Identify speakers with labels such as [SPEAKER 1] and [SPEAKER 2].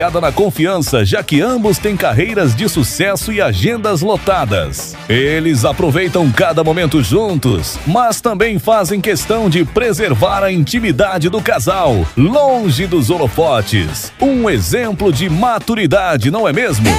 [SPEAKER 1] Na confiança, já que ambos têm carreiras de sucesso e agendas lotadas. Eles aproveitam cada momento juntos, mas também fazem questão de preservar a intimidade do casal, longe dos holofotes. Um exemplo de maturidade, não é mesmo?